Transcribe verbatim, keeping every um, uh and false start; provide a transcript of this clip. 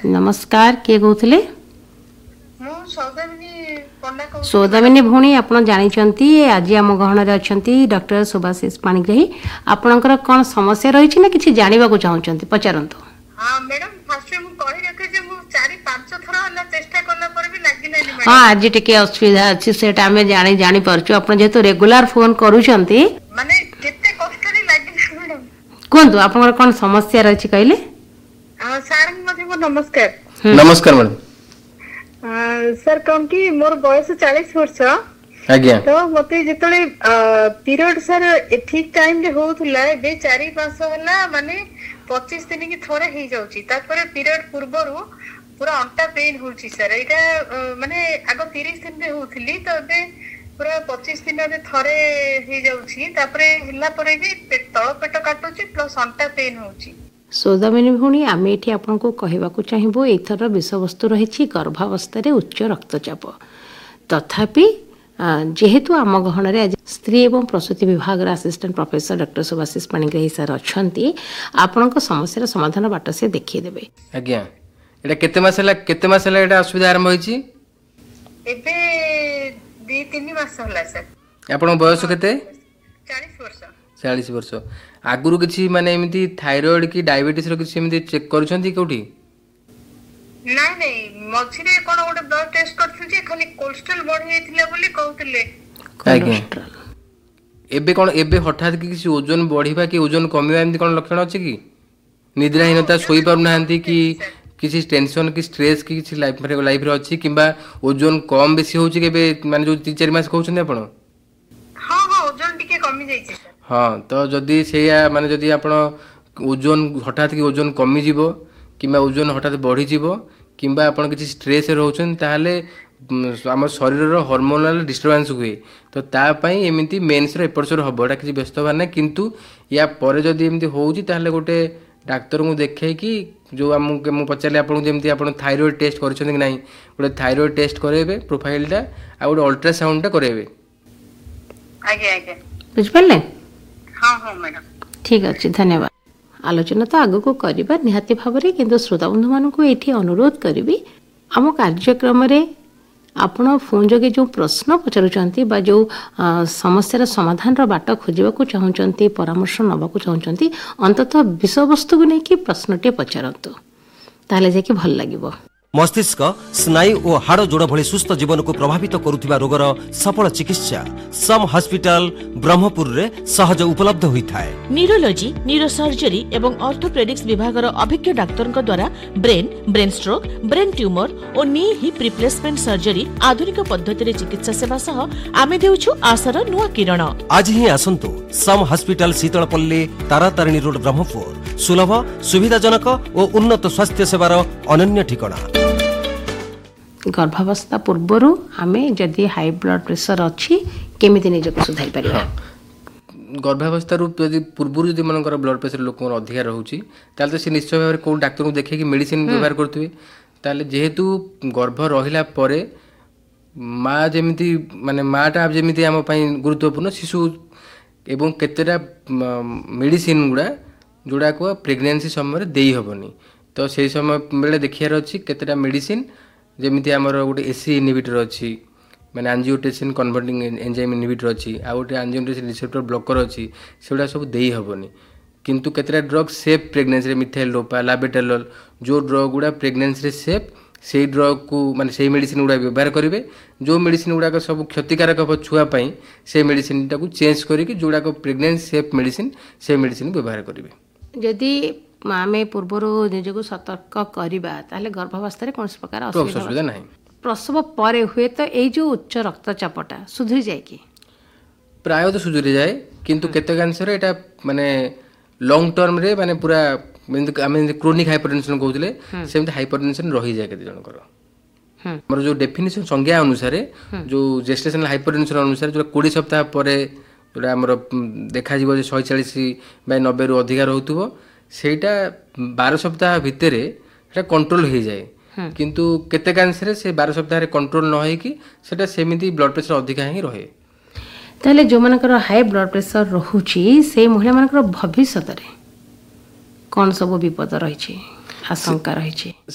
नमस्कार किए कहते सौदामिनी भौणी आप जानते आज आम गहन अच्छा डॉक्टर सुभाषिष पाणिग्राही आपणकर कौन समस्या रही ना कि जानवा को चाहते पचारतु हाँ आज टे असुविधा अच्छी से जानी जानी पार्छु आप जेहेतु रेगुलर फोन करूछंती माने केते कष्ट रे लागि मैडम कोन आपन कोन समस्या रही कहले सर मध्ये नमस्कार नमस्कार मैडम सर कौन कि मोर बयस चालीस वर्ष आज्ञा तो मते जेतले पीरियड सर ठीक टाइम रे होउथला बे चार पाँच होला माने पच्चीस दिन की थोरे हे जाउची तापर पीरियड पूर्वरु पूरा अंटा पेन होउची सर एटा माने आगो तीस दिन रे होउथली तो बे पूरा पच्चीस दिन रे थोरे हे जाउची तापर हिला परे भी तळ पेट काटुची प्लस अंटा पेन होउची सौदामिनी भौणी आम ये आपको कहवाक चाहबू एथर विषयवस्तु रही गर्भावस्था उच्च रक्तचाप तथापि जेहेतु आम गहन आज स्त्री एवं प्रसूति विभाग assistant professor doctor Subhashish Panigrahi sir अच्छा आपण समस्या समाधान बाट से देखीदेवे आज्ञा एटा केते मास हला केते मास हला एटा असुविधा आरंभ होईची एबे दो तीन मास होला सर आपण बयस केते चालीस वर्ष चालीस वर्ष आगुरु किछि माने एमिति थायराइड की डायबिटीज रो किछि एमिति चेक करूछंती कोठी नाही नाही मझिरे कोन ओडे ब्लड टेस्ट करथि जे खाली कोलेस्ट्रॉल बढ़ि जायतिला बोली कहउतिले कोलेस्ट्रॉल एबे कोन एबे हठात कि किछि ओजन बढ़िबा कि ओजन कमिबा एमिति कोन लक्षण अछि कि निद्राहीनता सोई पार नाहंती कि किसी टेंशन कि स्ट्रेस कि किसी लाइफ रे लाइफ रे अछि किबा ओजन कम बेसी होछि केबे माने जो तीन चार मास कहउछन आपण हां हां ओजन टिके कमी जायछि सर हाँ तो जदि से माने जदि आपण ओजन हठात कि ओजन कमी जीवो किबा ओजन हठात बढ़ी जीवो किबा आपण किछि स्ट्रेस रहउछन ताहाले आम शरीर रो हार्मोनल डिस्टर्बेंस हुए तो ता पई एमिति मेंस रो एपरसर हबो एटा किछि व्यस्त बार ना किंतु या परे जदि एमिति होउची ताहाले गोटे डाक्टर को देखे कि जो आम मु पचारे आपन जेमति आपन थायराइड टेस्ट करछन कि नाही गोटे थायराइड टेस्ट करेबे प्रोफाइलटा आ गोटे अल्ट्रासाउंड टा करेबे आगे आगे बुझ पड़ले हाँ हाँ मैडम ठीक अच्छे धन्यवाद आलोचना तो आग को करबा निहाती भाबरे किंतु श्रोता बंधु मान को एठी अनुरोध करिबी आम कार्यक्रम रे आपण फोन जोगे जो प्रश्न पचारुचंती बा जो समस्या समाधान रो बाट खोजिबा को चाहुचंती परामर्श नबा को चाहुचंती अंततः विषय वस्तु को नै कि प्रश्नटे पचारंतु ताले जे कि भल लागिबो मस्तिष्क स्नायु और हाड़ जोड़ भली सुस्थ जीवन को प्रभावित करुथिबा रोगर सफल चिकित्सा सम हॉस्पिटल ब्रह्मपुर रे सहज उपलब्ध होइथाय न्यूरोलॉजी न्यूरो सर्जरी एवं ऑर्थोपेडिक्स विभाग रो अभिज्ञ डाक्टर द्वारा brain brain stroke brain tumour और नी हिप रिप्लेसमेंट सर्जरी आधुनिक पद्धति रे चिकित्सा सेवा सह आमे देउछु आशार नुआ किरण आज ही आसंतु सम हॉस्पिटल शीतलपल्ली तारातारिणी रोड ब्रह्मपुर सुलभ सुविधाजनक और उन्नत स्वास्थ्य सेवार अनन्य ठिकाना गर्भावस्था पूर्वर आमे जदि हाई ब्लड प्रेशर अच्छी केमिति निजको सुधारी परिबा गर्भावस्था यदि पूर्व जदि मनकर ब्लड प्रेशर लोक अधिक रोचे ताले से निश्चय भाव कौ डाक्तर को देखे मेडिसिन व्यवहार करुवे ताले जेहेतु गर्भ रहिला परे माँ जमिति माने माटा जमिति आम पई गुरुत्वपूर्ण शिशु एवं केतेटा मेडिसिन गुड़ा जोड़ा को प्रेगनेंसी समय देई हबनी तो से समय बेले देखियार अछि केतेटा मेडिसिन जेमिति आमर गोटे एसी इनहिबिटर अच्छी माने एंजियोटेंसिन कन्वर्टिंग एंजाइम इनहिबिटर अच्छी आ गोटे एंजियोटेंसिन रिसेप्टर ब्लॉकर अच्छी सेगुड़ा सब देई हबनी किंतु केतेटा ड्रग सेफ प्रेगनेंसी रे मिथाइल डोपा लाबेटालोल जो ड्रग गुड़ा प्रेगनेंसी रे सेफ से ड्रग को माने से मेडिसिन गुड़ा व्यवहार करेंगे जो मेडिसिन गुड़ाक सब क्षतिकारक हम छुआ से मेडिसिन टाक चेंज करके जोड़ाक प्रेगनेंसी सेफ मेडिसिन से मेडिसिन व्यवहार करेंगे जदि आम पूर्वर निजक सतर्क करवा ताले गर्भावस्था कौन प्रकार असुविधा ना प्रसव पर हुए तो यही जो उच्च रक्तचापटा सुधरी जाए कि प्राय तो सुधरी जाए किंतु केतेकांशरे एटा माने लॉन्ग टर्म रे माने पूरा आम क्रोनिक हाइपरटेंशन कहते सेमती हाइपरटेंशन रही जाए केते जनकर हमर जो डेफिनेशन संज्ञा अनुसार जो जेस्टेशनल हाइपरटेंशन अनुसार जो बीस सप्ताह पर जोड़ा आमर देखा जीवो जे एक सौ चालीस बाय नब्बे रु अधिक रहउथबो सेटा बारह सप्ताह भितर सेटा कंट्रोल हो जाए किंतु केतेकांशरे से बारह सप्ताह रे कंट्रोल न होई कि सेटा सेमिति ब्लड प्रेशर अधिक ही रहे ताले जो मानकर हाई ब्लड प्रेशर रहुची से महिला मानकर भविष्य रे कौन सब विपद रही आशंका रही